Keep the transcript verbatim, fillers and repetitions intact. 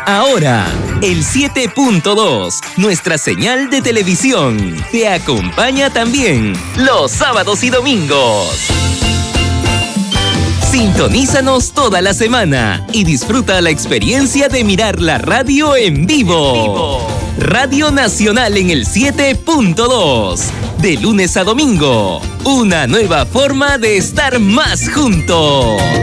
Ahora, el siete punto dos, nuestra señal de televisión, te acompaña también los sábados y domingos. Sintonízanos toda la semana y disfruta la experiencia de mirar la radio en vivo. En vivo. Radio Nacional en el siete punto dos. De lunes a domingo, una nueva forma de estar más juntos.